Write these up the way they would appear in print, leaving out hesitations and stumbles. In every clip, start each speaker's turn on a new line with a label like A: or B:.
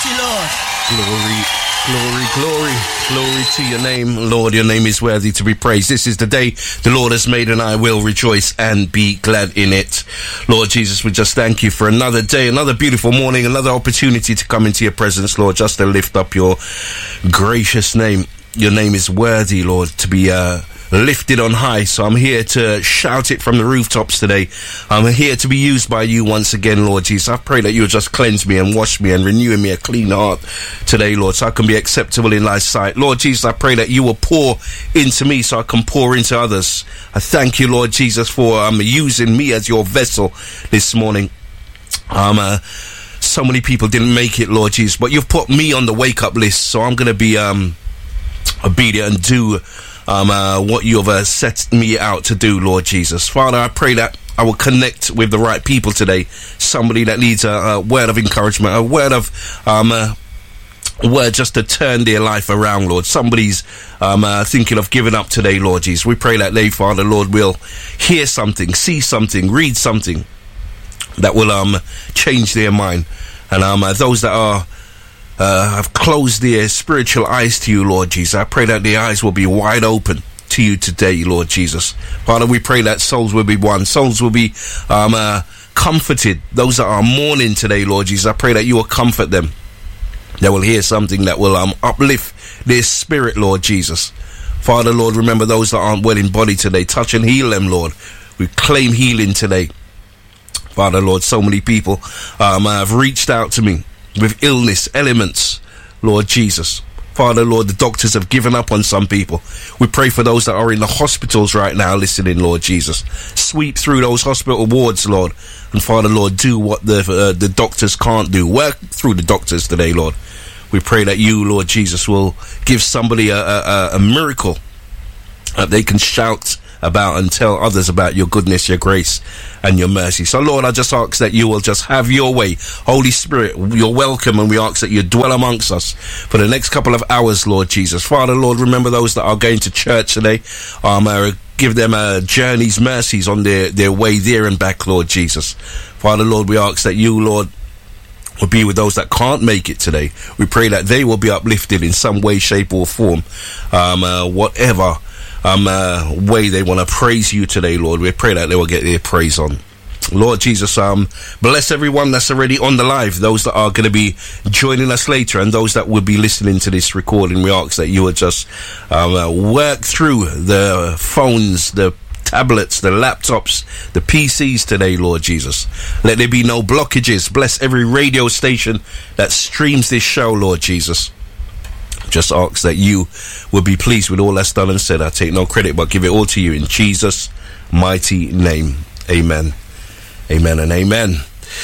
A: you, Lord.
B: Glory, glory, glory, glory to your name, Lord. Your name is worthy to be praised. This is the day the Lord has made, and I will rejoice and be glad in it. Lord Jesus, we just thank you for another day, another beautiful morning, another opportunity to come into your presence, Lord, just to lift up your gracious name. Your name is worthy, Lord, to be lifted on high. So I'm here to shout it from the rooftops today. I'm here to be used by you once again, Lord Jesus. I pray that you'll just cleanse me and wash me and renew in me a clean heart today, Lord, so I can be acceptable in thy sight. Lord Jesus, I pray that you will pour into me so I can pour into others. I thank you, Lord Jesus, for using me as your vessel this morning. So many people didn't make it, Lord Jesus, but you've put me on the wake-up list, so I'm going to be obedient and do what you have set me out to do, Lord Jesus. Father, I pray that I will connect with the right people today. Somebody that needs a word of encouragement, a word of a word just to turn their life around, Lord. Somebody's thinking of giving up today, Lord Jesus. We pray that they, Father, Lord, will hear something, see something, read something that will change their mind. And those that are have closed their spiritual eyes to you, Lord Jesus, I pray that their eyes will be wide open to you today, Lord Jesus. Father, we pray that souls will be won, souls will be comforted. Those that are mourning today, Lord Jesus, I pray that you will comfort them. They will hear something that will uplift their spirit, Lord Jesus. Father, Lord, remember those that aren't well in body today. Touch and heal them, Lord. We claim healing today. Father, Lord, so many people have reached out to me with illness, elements, Lord Jesus. Father, Lord, the doctors have given up on some people. We pray for those that are in the hospitals right now listening, Lord Jesus. Sweep through those hospital wards, Lord. And Father, Lord, do what the doctors can't do. Work through the doctors today, Lord. We pray that you, Lord Jesus, will give somebody a miracle that they can shout about and tell others about your goodness, your grace, and your mercy. So, Lord, I just ask that you will just have your way. Holy Spirit, you're welcome, and we ask that you dwell amongst us for the next couple of hours, Lord Jesus. Father, Lord, remember those that are going to church today. Give them journeys, mercies on their way there and back, Lord Jesus. Father, Lord, we ask that you, Lord, will be with those that can't make it today. We pray that they will be uplifted in some way, shape, or form. Whatever way they want to praise you today, Lord, we pray that they will get their praise on. Lord Jesus, bless everyone that's already on the live, those that are going to be joining us later, and those that will be listening to this recording. We ask that you will just work through the phones, the tablets, the laptops, the PCs today, Lord Jesus. Let there be no blockages. Bless every radio station that streams this show, Lord Jesus. Just ask that you will be pleased with all that's done and said. I take no credit but give it all to you in Jesus' mighty name. Amen. Amen and amen.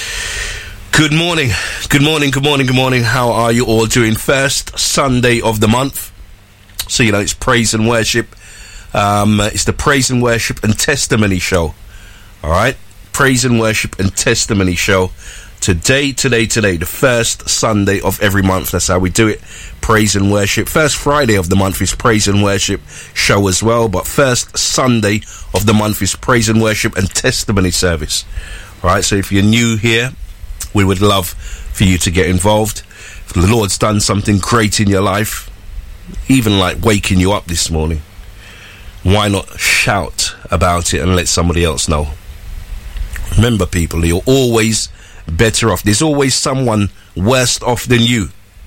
B: Good morning. Good morning, good morning, good morning. How are you all doing? First Sunday of the month. So, you know, it's praise and worship. It's the praise and worship and testimony show. All right? Praise and worship and testimony show. Today, the first Sunday of every month. That's how we do it. Praise and worship. First Friday of the month is praise and worship show as well. But first Sunday of the month is praise and worship and testimony service. All right, so if you're new here, we would love for you to get involved. If the Lord's done something great in your life, even like waking you up this morning, why not shout about it and let somebody else know? Remember, people, you're always better off. There's always someone worse off than you.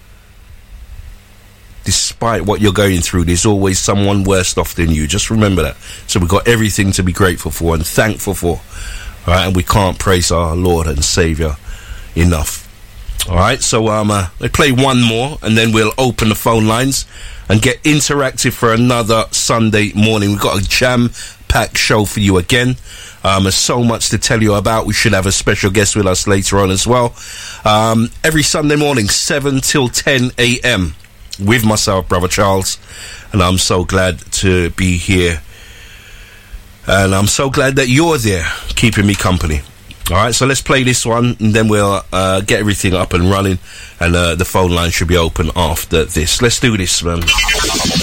B: Despite what you're going through, there's always someone worse off than you. Just remember that. So we've got everything to be grateful for and thankful for. All right, and we can't praise our Lord and Savior enough. All right, so they play one more, and then we'll open the phone lines and get interactive for another Sunday morning. We've got a jam-packed show for you again. There's so much to tell you about. We should have a special guest with us later on as well. Every Sunday morning, 7 till 10 a.m. with myself, Brother Charles. And I'm so glad to be here. And I'm so glad that you're there, keeping me company. All right, so let's play this one, and then we'll get everything up and running. And the phone line should be open after this. Let's do this, man.